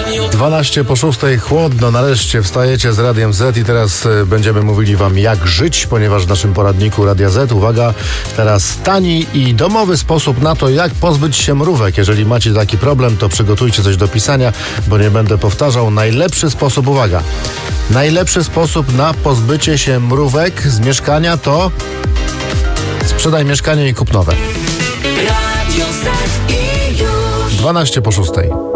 12 po 6, chłodno, nareszcie wstajecie z Radiem Z i teraz będziemy mówili wam jak żyć, ponieważ w naszym poradniku Radia Z, uwaga, teraz tani i domowy sposób na to, jak pozbyć się mrówek. Jeżeli macie taki problem, to przygotujcie coś do pisania, bo nie będę powtarzał. Najlepszy sposób, uwaga, najlepszy sposób na pozbycie się mrówek z mieszkania to sprzedaj mieszkanie i kup nowe. 12 po 6.